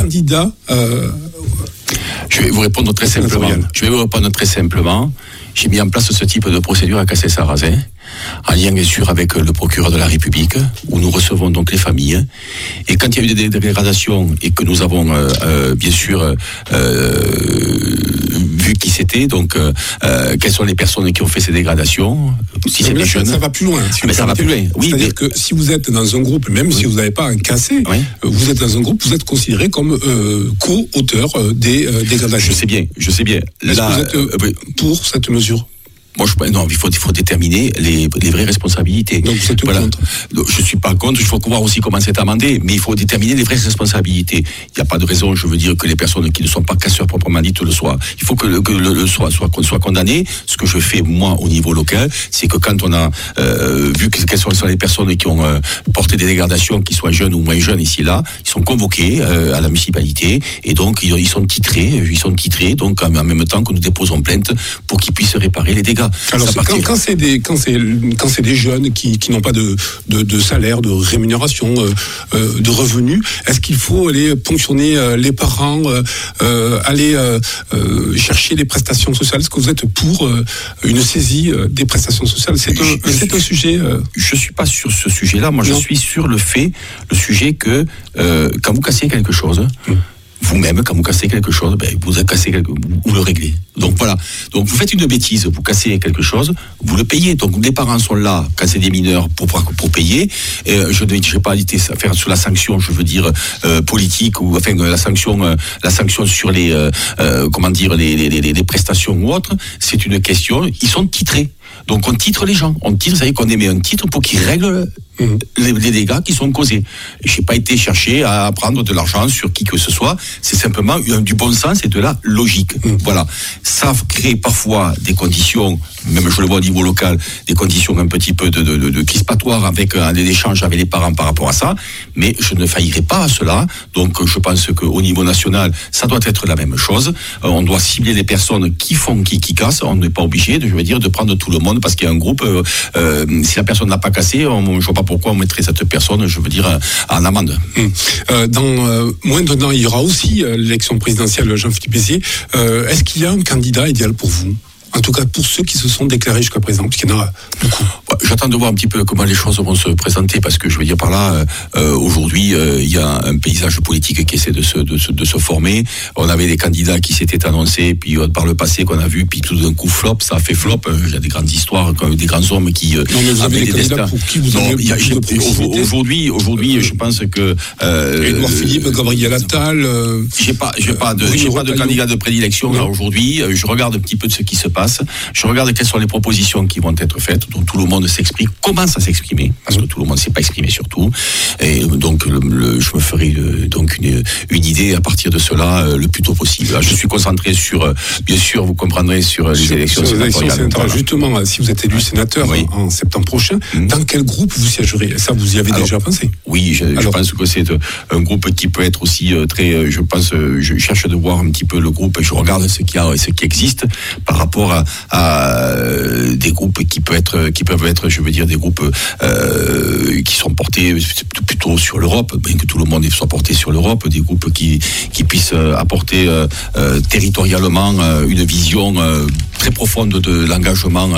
candidat Je vais vous répondre très simplement. J'ai mis en place ce type de procédure à Cassel-Sarrazin, en lien bien sûr avec le procureur de la République, où nous recevons donc les familles. Et quand il y a eu des dégradations et que nous avons bien sûr vu qui c'était, donc quelles sont les personnes qui ont fait ces dégradations, si c'est des jeunes. Ça va plus loin. Mais ça va plus loin. Oui, c'est-à-dire que si vous êtes dans un groupe, même si vous n'avez pas un cassé, vous êtes dans un groupe, vous êtes considéré comme co-auteur des dégradations. Je sais bien. Est-ce que vous êtes pour cette mesure? Moi, il faut déterminer les vraies responsabilités. Donc vous êtes contre? Je suis pas contre. Il faut voir aussi comment c'est amendé, mais il faut déterminer les vraies responsabilités. Il n'y a pas de raison, je veux dire, que les personnes qui ne sont pas casseurs proprement dites le soient. Il faut que le soit condamné. Ce que je fais moi au niveau local, c'est que quand on a vu quelles sont les personnes qui ont porté des dégradations, qu'ils soient jeunes ou moins jeunes ici là, ils sont convoqués à la municipalité et donc ils sont titrés. Donc en même temps que nous déposons plainte pour qu'ils puissent réparer les dégâts. Alors quand c'est des jeunes qui n'ont pas de salaire, de rémunération, de revenus, est-ce qu'il faut aller ponctionner les parents, aller chercher les prestations sociales? Est-ce que vous êtes pour une saisie des prestations sociales? C'est un sujet. Je suis pas sur ce sujet-là. Moi, je suis sur le sujet que quand vous cassez quelque chose. Vous-même, quand vous cassez quelque chose, vous le réglez. Donc voilà. Donc vous faites une bêtise, vous cassez quelque chose, vous le payez. Donc les parents sont là, quand c'est des mineurs, pour payer. Je ne vais pas faire sur la sanction, je veux dire politique ou enfin la sanction sur les les prestations ou autres. C'est une question. Ils sont titrés. Donc on titre les gens. Vous savez qu'on émet un titre pour qu'ils règlent les dégâts qui sont causés. Je n'ai pas été chercher à prendre de l'argent sur qui que ce soit. C'est simplement du bon sens et de la logique. Voilà. Ça crée parfois des conditions, même je le vois au niveau local, des conditions un petit peu de crispatoire avec des échanges avec les parents par rapport à ça. Mais je ne faillirai pas à cela. Donc je pense qu'au niveau national, ça doit être la même chose. On doit cibler les personnes qui cassent. On n'est pas obligé, de prendre tout le monde parce qu'il y a un groupe. Si la personne n'a pas cassé, je ne vois pas pourquoi on mettrait cette personne, en amende. Dans moins d'un an, il y aura aussi l'élection présidentielle, Jean-Philippe Béziers. Est-ce qu'il y a un candidat idéal pour vous ? En tout cas, pour ceux qui se sont déclarés jusqu'à présent, puisqu'il y en a beaucoup. J'attends de voir un petit peu comment les choses vont se présenter, parce que je veux dire par là, aujourd'hui, il y a un paysage politique qui essaie de se former. On avait des candidats qui s'étaient annoncés, puis par le passé qu'on a vu, puis tout d'un coup flop, ça a fait flop. Il y a des grandes histoires, des grands hommes qui. Non, mais vous avez des candidats pour qui vous avez aujourd'hui, je pense que. Édouard Philippe, Gabriel Attal. J'ai pas de candidat de prédilection là aujourd'hui. Je regarde un petit peu de ce qui se passe. Je regarde quelles sont les propositions qui vont être faites, dont tout le monde s'exprime, commence à s'exprimer, parce que tout le monde ne s'est pas exprimé surtout. Et donc, je me ferai donc une idée à partir de cela le plus tôt possible. Là, je suis concentré sur, bien sûr, vous comprendrez, sur les élections sénatoriales. Justement, si vous êtes élu sénateur en septembre prochain, dans quel groupe vous siégerez? Ça, vous y avez déjà pensé? Oui, je pense que c'est un groupe qui peut être aussi très. Je cherche de voir un petit peu le groupe. Je regarde ce qu'il y a et ce qui existe par rapport à des groupes qui peuvent être, je veux dire, des groupes qui sont portés plutôt sur l'Europe, bien que tout le monde soit porté sur l'Europe, des groupes qui puissent apporter territorialement une vision très profonde de l'engagement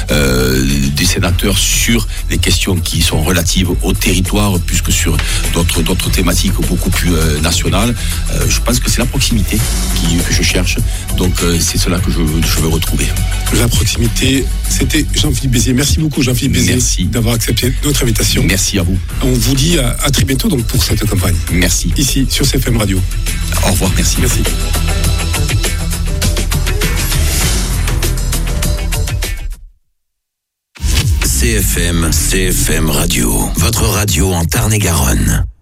des sénateurs sur les questions qui sont relatives au territoire, plus que sur d'autres thématiques beaucoup plus nationales. Je pense que c'est la proximité que je cherche, donc c'est cela que je veux retrouver. La proximité, c'était Jean-Philippe Béziers. Merci beaucoup Jean-Philippe Béziers d'avoir accepté notre invitation. Merci à vous. On vous dit à très bientôt donc pour cette campagne. Merci. Ici sur CFM Radio. Au revoir, merci. Merci. CFM Radio, votre radio en Tarn-et-Garonne.